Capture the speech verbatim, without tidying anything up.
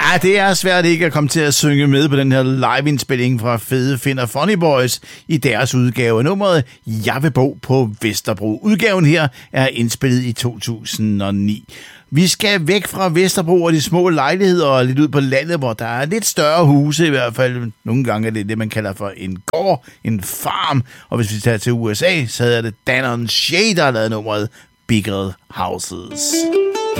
Ja, det er svært ikke at komme til at synge med på den her live-indspilling fra Fede Finn og Funny Boys i deres udgave af nummeret Jeg vil bo på Vesterbro. Udgaven her er indspillet i to tusind og ni. Vi skal væk fra Vesterbro og de små lejligheder og lidt ud på landet, hvor der er lidt større huse i hvert fald. Nogle gange er det det, man kalder for en gård, en farm. Og hvis vi tager til U S A, så er det Danon Shay, der har lavet nummeret Bigger Houses.